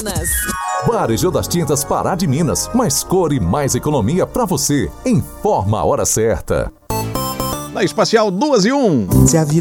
Minas. Varejo das Tintas Pará de Minas. Mais cor e mais economia pra você. Informa a hora certa. Na Espacial 2 e 1.